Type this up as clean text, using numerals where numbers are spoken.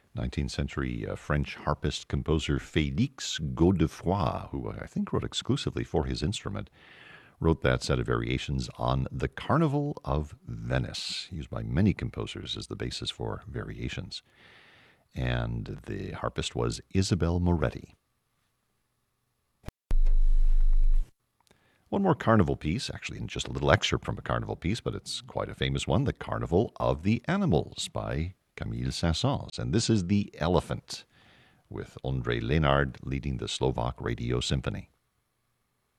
19th century French harpist composer Félix Godefroy, who I think wrote exclusively for his instrument, wrote that set of variations on the Carnival of Venice, used by many composers as the basis for variations. And the harpist was Isabel Moretti. One more carnival piece, actually just a little excerpt from a carnival piece, but it's quite a famous one, The Carnival of the Animals by Camille Saint-Saëns. And this is The Elephant, with Ondrej Lenard leading the Slovak Radio Symphony.